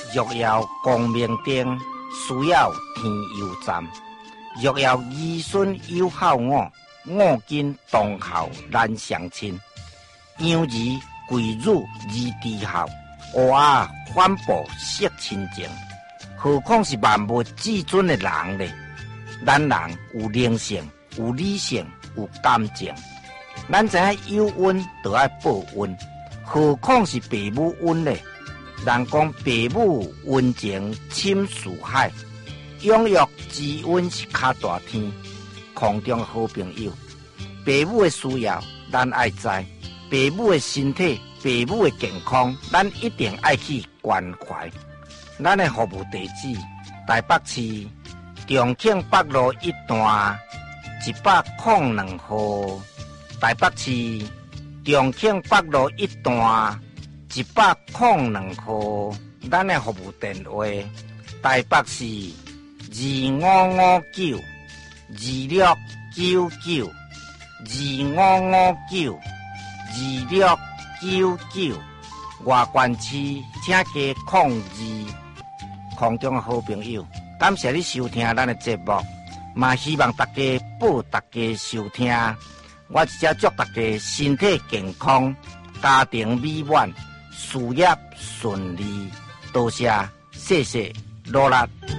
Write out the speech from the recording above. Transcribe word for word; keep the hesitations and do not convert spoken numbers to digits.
若要光明灯，需要天油站。若要儿孙有孝我，我今当孝难相亲。养儿贵辱而低孝，乌鸦反哺惜亲情。何况是万物至尊的人呢？咱人有灵性，有理性，有感情。咱知影有恩就要报恩，何况是父母恩呢？人讲父母恩情深似海，养育之恩是较大天。空中好朋友，父母的需要咱爱知，父母的身体、父母的健康，咱一定爱去关怀。咱的服务地址：台北市重庆北路一段一百零两号。台北市重庆北路一段一百零两号。咱的服务电话：台北市二五五九二六九九二五五九二六九九。外县市请加控二。空中的好朋友，感谢你收听咱的节目，嘛希望大家报大家收听。我只祝大家身体健康，家庭美满，事业顺利。多谢，谢谢，努力。